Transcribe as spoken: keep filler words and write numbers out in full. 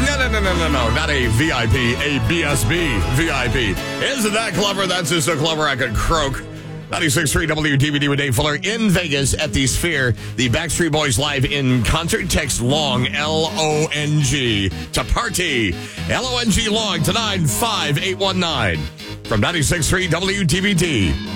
No, no, no, no, no, no. Not a V I P, a B S B V I P. Isn't that clever? That's just so clever I could croak. ninety-six point three W D V D with Dave Fuller in Vegas at the Sphere. The Backstreet Boys live in concert. Text LONG, L O N G, to party. L O N G long to nine five eight one nine from ninety-six point three W D V D.